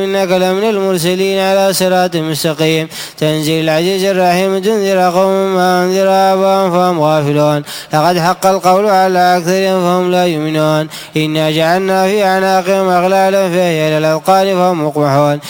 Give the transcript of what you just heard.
إنك لمن المرسلين على صراط مستقيم تنزيل العزيز الرحيم تنذر قوم ما أنذر آباءهم فهم غافلون لقد حق القول على أكثرهم فهم لا يؤمنون إنا جعلنا في أعناقهم أغلالا فهي إلى الأذقان فهم مقمحون